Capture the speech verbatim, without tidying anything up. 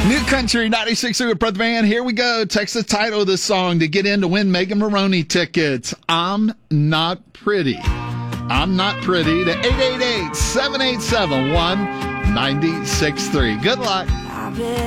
New Country ninety-six with Brother Van. Here we go. Text the title of this song to get in to win Megan Maroney tickets. I'm Not Pretty. I'm Not Pretty to eight eight eight, seven eight seven, one nine six three. Good luck.